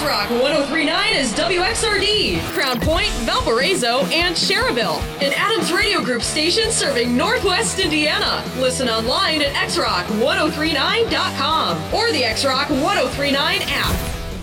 X-Rock 103.9 is WXRD, Crown Point, Valparaiso, and Cherville. An Adams Radio Group station serving Northwest Indiana. Listen online at xrock1039.com or the X-Rock 1039 app.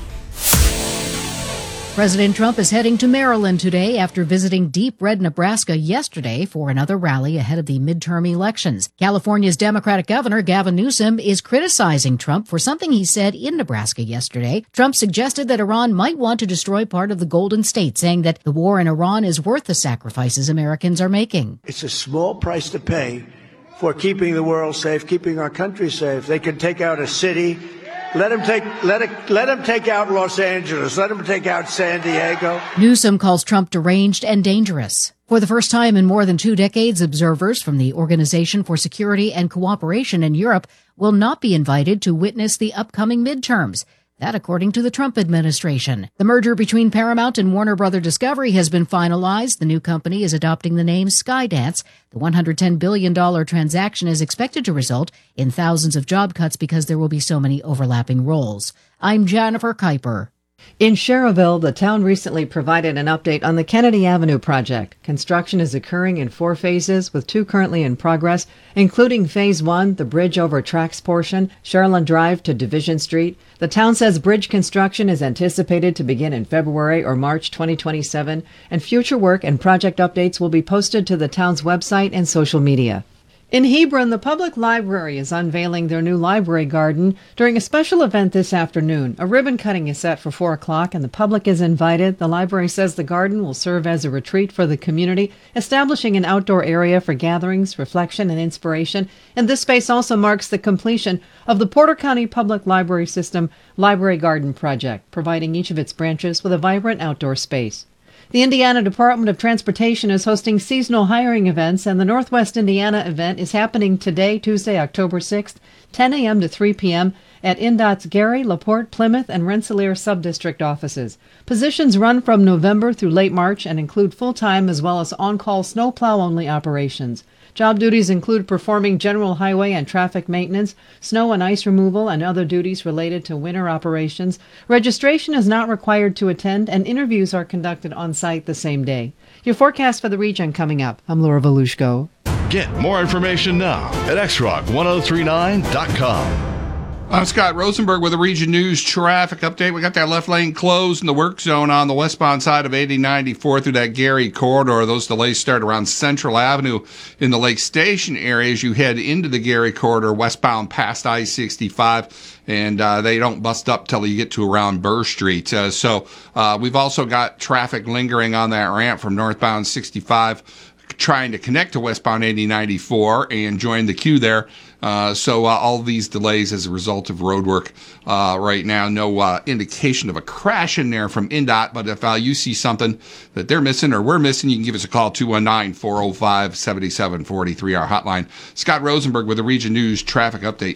President Trump is heading to Maryland today after visiting Deep Red, Nebraska yesterday for another rally ahead of the midterm elections. California's Democratic Governor Gavin Newsom is criticizing Trump for something he said in Nebraska yesterday. Trump suggested that Iran might want to destroy part of the Golden State, saying that the war in Iran is worth the sacrifices Americans are making. It's a small price to pay for keeping the world safe, keeping our country safe. They can take out a city. Let him take out Los Angeles. Let him take out San Diego. Newsom calls Trump deranged and dangerous. For the first time in more than 2 decades, observers from the Organization for Security and Cooperation in Europe will not be invited to witness the upcoming midterms. That according to the Trump administration. The merger between Paramount and Warner Brother Discovery has been finalized. The new company is adopting the name Skydance. The $110 billion transaction is expected to result in thousands of job cuts because there will be so many overlapping roles. I'm Jennifer Kuiper. In Cherville, the town recently provided an update on the Kennedy Avenue project. Construction is occurring in 4 phases, with 2 currently in progress, including Phase 1, the bridge over tracks portion, Charlotte Drive to Division Street. The town says bridge construction is anticipated to begin in February or March 2027, and future work and project updates will be posted to the town's website and social media. In Hebron, the public library is unveiling their new library garden during a special event this afternoon. A ribbon cutting is set for 4 o'clock and the public is invited. The library says the garden will serve as a retreat for the community, establishing an outdoor area for gatherings, reflection, and inspiration. And this space also marks the completion of the Porter County Public Library System Library Garden Project, providing each of its branches with a vibrant outdoor space. The Indiana Department of Transportation is hosting seasonal hiring events, and the Northwest Indiana event is happening today, Tuesday, October 6th, 10 a.m. to 3 p.m. at INDOT's Gary, LaPorte, Plymouth, and Rensselaer subdistrict offices. Positions run from November through late March and include full-time as well as on-call snowplow-only operations. Job duties include performing general highway and traffic maintenance, snow and ice removal, and other duties related to winter operations. Registration is not required to attend, and interviews are conducted on site the same day. Your forecast for the region coming up. I'm Laura Volushko. Get more information now at xrock1039.com. I'm Scott Rosenberg with the Region News traffic update. We got that left lane closed in the work zone on the westbound side of 8094 through that Gary corridor. Those delays start around Central Avenue in the Lake Station area as you head into the Gary corridor westbound past I-65, and they don't bust up till you get to around Burr Street. So we've also got traffic lingering on that ramp from northbound 65 trying to connect to westbound 8094 and join the queue there. So all these delays as a result of road work right now. No indication of a crash in there from INDOT, but if you see something that they're missing or we're missing, you can give us a call, 219-405-7743, our hotline. Scott Rosenberg with the Region News Traffic Update.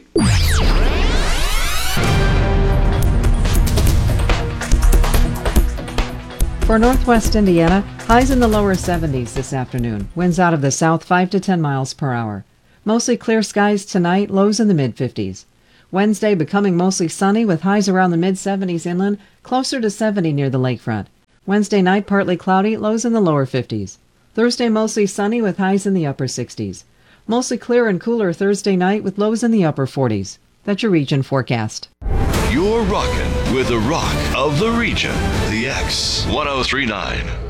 For Northwest Indiana, highs in the lower 70s this afternoon. Winds out of the south 5 to 10 miles per hour. Mostly clear skies tonight, lows in the mid-50s. Wednesday becoming mostly sunny with highs around the mid-70s inland, closer to 70 near the lakefront. Wednesday night partly cloudy, lows in the lower 50s. Thursday mostly sunny with highs in the upper 60s. Mostly clear and cooler Thursday night with lows in the upper 40s. That's your region forecast. You're rocking with the rock of the region, the X 1039.